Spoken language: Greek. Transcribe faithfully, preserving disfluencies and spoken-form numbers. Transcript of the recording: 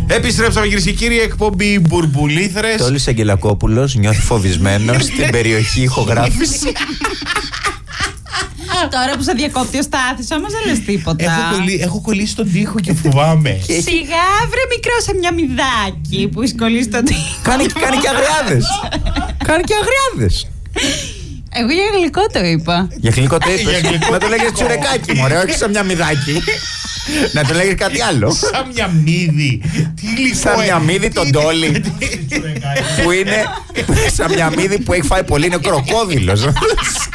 Επιστρέψαμε, κυρίες και κύριοι, εκπομπή Μπουρμπουλήθρες. Τόλης Αγγελακόπουλος νιώθει φοβισμένος στην περιοχή ηχογράφηση. Τώρα που σε διακόπτει ο Στάθης, όμως δεν λες τίποτα. Έχω, κολλή, έχω κολλήσει τον τοίχο και φοβάμαι. Σιγά βρε μικρό σε μια μηδάκι που έχει κολλήσει τον τοίχο. Κάνει, κάνει και αγριάδες. Κάνει και αγριάδες. Εγώ για γλυκό το είπα. Για γλυκό το είπες. Για γλυκό Να το λέγες τσουρεκάκι, μωρέ, όχι σαν μια μηδάκι. Να το λέγες κάτι άλλο. Σαν μια μύδι. Τι γλυκό. Σαν μια μύδι τον Τόλι. Που είναι σαν μια μύδι που έχει φάει πολύ, είναι κροκόδιλος.